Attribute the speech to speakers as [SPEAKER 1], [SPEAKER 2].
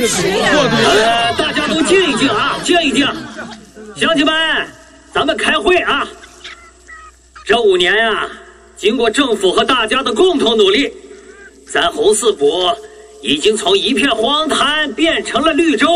[SPEAKER 1] 大家都静一静啊，静一静。乡亲们，咱们开会啊。这5年呀，经过政府和大家的共同努力，咱红四堡已经从一片荒滩变成了绿洲。